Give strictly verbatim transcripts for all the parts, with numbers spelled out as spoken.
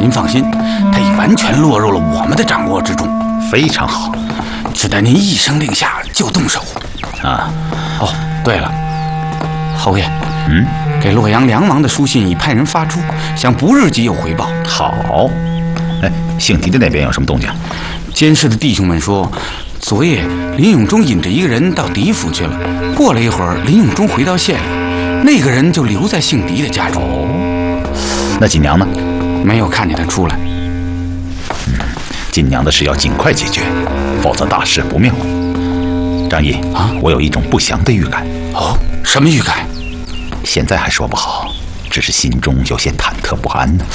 您放心，他已完全落入了我们的掌握之中。 非常好， 只待您一声令下就动手。 啊， 哦，对了，侯爷， 嗯， 给洛阳梁王的书信已派人发出，想不日即有回报。 好，哎，姓狄的那边有什么动静？ 监视的弟兄们说，昨夜林永忠引着一个人到狄府去了。过了一会儿，林永忠回到县里，那个人就留在姓狄的家中。 哦，那锦娘呢？ 没有看见他出来。 嗯，锦娘的事要尽快解决，否则大事不妙。张毅啊，我有一种不祥的预感。 哦，什么预感？ 现在还说不好，只是心中有些忐忑不安呢。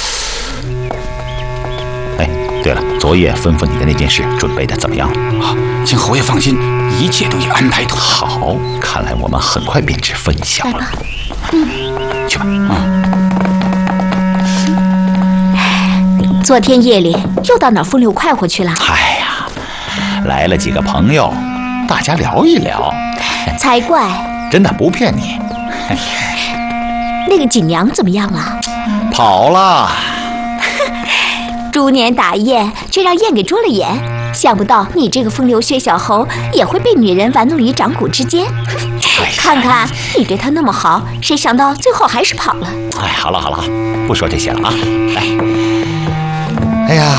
哎，对了，昨夜吩咐你的那件事准备的怎么样了？ 啊，请侯爷放心，一切都已安排妥当。 好，看来我们很快便知分晓了。 嗯， 去吧。嗯。 昨天夜里又到哪儿风流快活去了？ 哎呀，来了几个朋友，大家聊一聊。 才怪！ 真的不骗你。 那个锦娘怎么样了？ 跑了。 猪年打雁，却让雁给捉了眼。想不到你这个风流薛小猴也会被女人玩弄于掌骨之间。看看你对她那么好，谁想到最后还是跑了。 哎，好了好了，不说这些了啊。来，哎呀，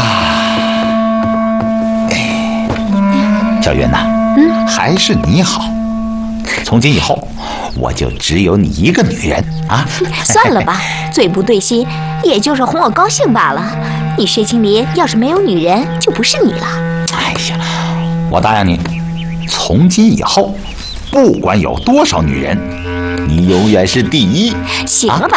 哎，小云呐， 嗯， 还是你好。从今以后，我就只有你一个女人啊！ 算了吧，嘴不对心，也就是哄我高兴罢了。你薛青林要是没有女人，就不是你了。 哎呀，我答应你，从今以后，不管有多少女人，你永远是第一。 行了吧，